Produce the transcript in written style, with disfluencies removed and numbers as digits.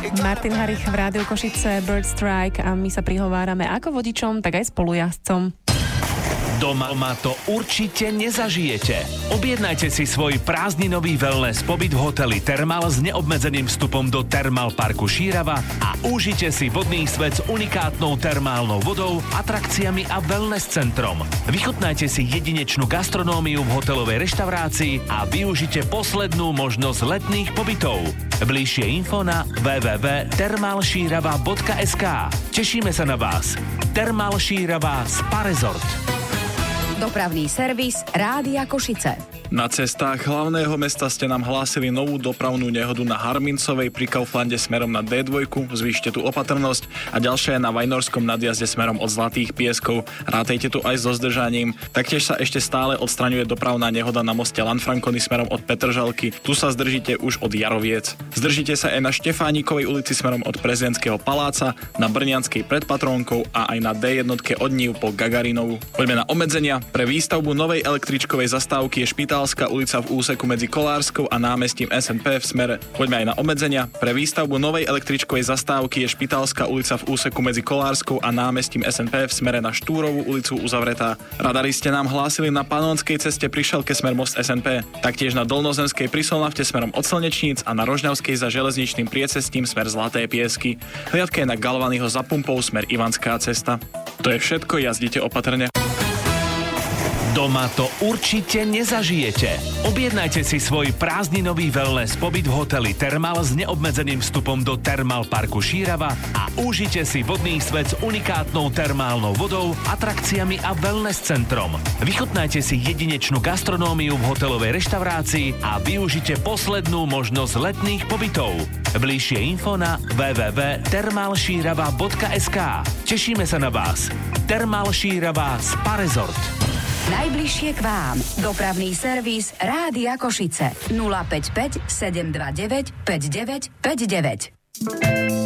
Martin Harich v Rádiu Košice, Bird Strike a my sa prihovárame ako vodičom, tak aj spolujazdcom. Doma to určite nezažijete. Objednajte si svoj prázdninový wellness pobyt v hoteli Thermal s neobmedzeným vstupom do Thermal parku Šírava a užite si vodný svet s unikátnou termálnou vodou, atrakciami a wellness centrom. Vychutnajte si jedinečnú gastronómiu v hotelovej reštaurácii a využite poslednú možnosť letných pobytov. Bližšie info na www.thermalšírava.sk. Tešíme sa na vás. Thermal Šírava Spa Resort. Dopravný servis Rádia Košice. Na cestách hlavného mesta ste nám hlásili novú dopravnú nehodu na Harmincovej pri Kauflande smerom na D2, zvýšte tu opatrnosť, a ďalšia je na Vajnorskom nadjazde smerom od Zlatých Pieskov. Rátejte tu aj so zdržaním. Taktiež sa ešte stále odstraňuje dopravná nehoda na moste Lanfrancony smerom od Petržalky. Tu sa zdržíte už od Jaroviec. Zdržíte sa aj na Štefánikovej ulici smerom od Prezidentského paláca, na Brnianskej pred Patrónkou a aj na D1 od Nív po Gagarinovu. Poďme na obmedzenia. Pre výstavbu novej električkovej zastávky je Špitálska ulica v úseku medzi Kolárskou a námestím SNP v smere. Poďme aj na obmedzenia. Pre výstavbu novej električkovej zastávky je Špitálska ulica v úseku medzi Kolárskou a námestím SNP v smere na Štúrovú ulicu uzavretá. Radari ste nám hlásili na Panonskej ceste pri Šelke smer most SNP, taktiež na Dolnozemskej pri Solnafte smerom od Slnečníc a na Rožňavskej za železničným priecestím smer Zlaté Piesky. Hliadka je na Galvanyho za pumpou smer Ivanská cesta. To je všetko, jazdite opatrne. Doma to určite nezažijete. Objednajte si svoj prázdninový wellness pobyt v hoteli Thermal s neobmedzeným vstupom do Thermal parku Šírava a užite si vodný svet s unikátnou termálnou vodou, atrakciami a wellness centrom. Vychutnajte si jedinečnú gastronómiu v hotelovej reštaurácii a využite poslednú možnosť letných pobytov. Bližšie info na www.thermalšírava.sk. Tešíme sa na vás. Thermal Šírava Spa Resort. Najbližšie k vám. Dopravný servis Rádia Košice. 055 729 5959.